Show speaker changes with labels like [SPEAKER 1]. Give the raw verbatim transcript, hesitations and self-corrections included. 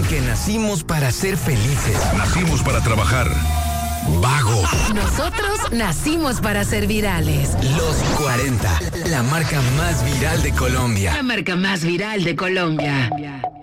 [SPEAKER 1] Porque nacimos para ser felices.
[SPEAKER 2] Nacimos para trabajar.
[SPEAKER 1] Vago.
[SPEAKER 3] Nosotros nacimos para ser virales.
[SPEAKER 1] Los cuarenta, la marca más viral de Colombia.
[SPEAKER 3] La marca más viral de Colombia.